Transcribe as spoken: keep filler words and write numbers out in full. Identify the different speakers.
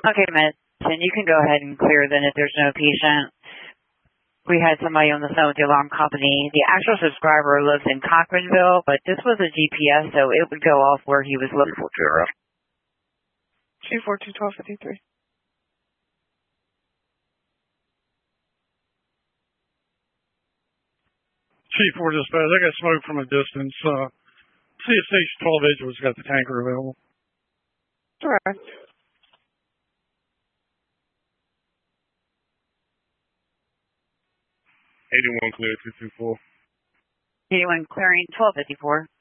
Speaker 1: Okay, Miss, and you can go ahead and clear then if there's no patient. We had somebody on the phone with the alarm company. The actual subscriber lives in Cochranville, but this was a G P S, so it would go off where he was looking for.
Speaker 2: two four two, twelve fifty-three.
Speaker 3: Chief four dispatch, I got smoke from a distance. Uh, see if Station twelve Edgewood's got the tanker available.
Speaker 2: Correct.
Speaker 4: eighty-one clear, two two four.
Speaker 1: eighty-one clearing, twelve fifty-four.